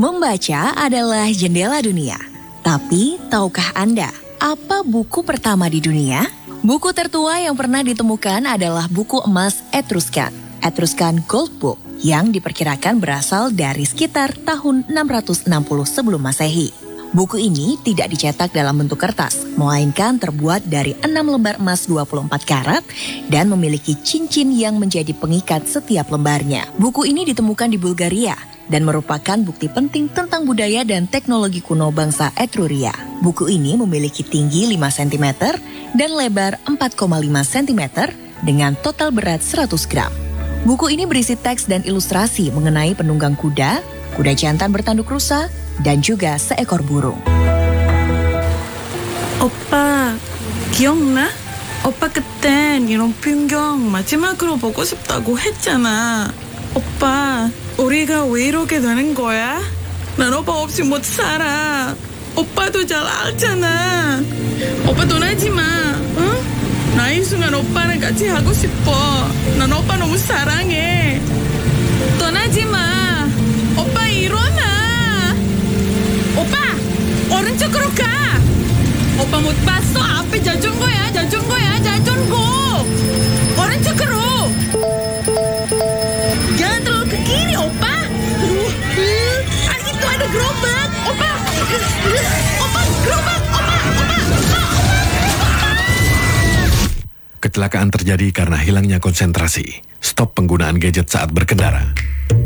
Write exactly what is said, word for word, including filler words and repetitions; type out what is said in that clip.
Membaca adalah jendela dunia. Tapi, tahukah Anda apa buku pertama di dunia? Buku tertua yang pernah ditemukan adalah buku emas Etruscan, Etruscan Gold Book, yang diperkirakan berasal dari sekitar tahun enam ratus enam puluh sebelum Masehi. Buku ini tidak dicetak dalam bentuk kertas, melainkan terbuat dari enam lembar emas dua puluh empat karat dan memiliki cincin yang menjadi pengikat setiap lembarnya. Buku ini ditemukan di Bulgaria dan merupakan bukti penting tentang budaya dan teknologi kuno bangsa Etruria. Buku ini memiliki tinggi lima sentimeter dan lebar empat koma lima sentimeter dengan total berat seratus gram. Buku ini berisi teks dan ilustrasi mengenai penunggang kuda, kuda jantan bertanduk rusa, dan juga seekor burung. 오빠, 기억나? 오빠 그땐 이런 풍경 마지막으로 보고 싶다고 했잖아. 오빠, 우리가 왜 이렇게 되는 거야? 난 오빠 없이 못 살아. 오빠도 잘 알잖아. 오빠 떠나지 마, 응? 나 이 순간 오빠랑 같이 하고 싶어. 난 오빠 너무 사랑해. 떠나지 마. 오빠 일어나. 오빠, 오른쪽으로 가. 오빠 못 봤어? 앞에 자전거야, 자전거야, 자전거. 오른쪽으로. Jangan terlalu ke kiri, opa. Aduh, ah, itu ada gerobak, opa. Opa, gerobak, opa, opa, opa, opa. Kecelakaan terjadi karena hilangnya konsentrasi. Stop penggunaan gadget saat berkendara.